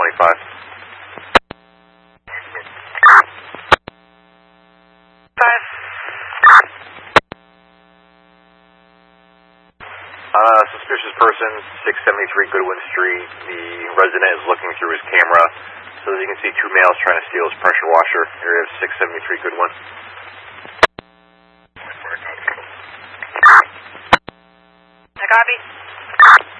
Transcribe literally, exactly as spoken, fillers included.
twenty-five. Five. Uh, suspicious person, six seventy-three Goodwin Street. The resident is looking through his camera so that he can see two males trying to steal his pressure washer. Area of six seventy-three Goodwin.